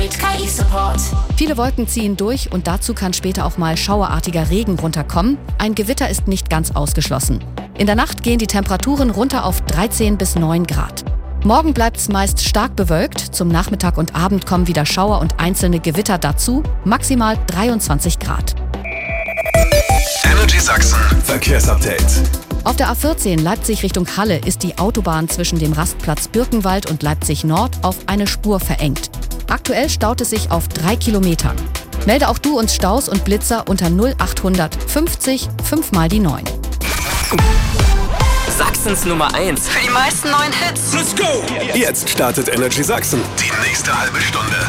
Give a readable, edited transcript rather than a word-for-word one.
mit KI-Support. Viele Wolken ziehen durch und dazu kann später auch mal schauerartiger Regen runterkommen. Ein Gewitter ist nicht ganz ausgeschlossen. In der Nacht gehen die Temperaturen runter auf 13 bis 9 Grad. Morgen bleibt es meist stark bewölkt. Zum Nachmittag und Abend kommen wieder Schauer und einzelne Gewitter dazu. Maximal 23 Grad. Energy Sachsen Verkehrsupdate. Auf der A14 Leipzig Richtung Halle ist die Autobahn zwischen dem Rastplatz Birkenwald und Leipzig Nord auf eine Spur verengt. Aktuell staut es sich auf 3 Kilometern. Melde auch du uns Staus und Blitzer unter 0800 50 5 mal die 9. Sachsens Nummer 1. Für die meisten neuen Hits. Let's go! Jetzt startet Energy Sachsen. Die nächste halbe Stunde.